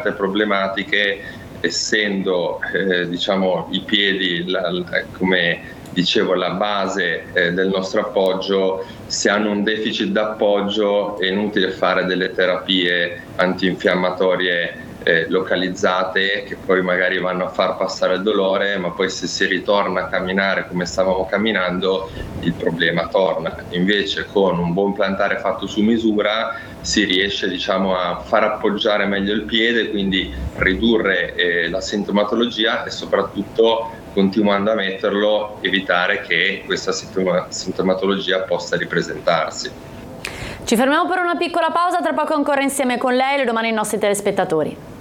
certe problematiche, essendo diciamo i piedi come dicevo la base del nostro appoggio. Se hanno un deficit d'appoggio è inutile fare delle terapie antinfiammatorie localizzate che poi magari vanno a far passare il dolore, ma poi se si ritorna a camminare come stavamo camminando il problema torna. Invece con un buon plantare fatto su misura si riesce diciamo a far appoggiare meglio il piede, quindi ridurre la sintomatologia e soprattutto, continuando a metterlo, evitare che questa sintomatologia possa ripresentarsi. Ci fermiamo per una piccola pausa, tra poco ancora insieme con lei, le domande ai nostri telespettatori.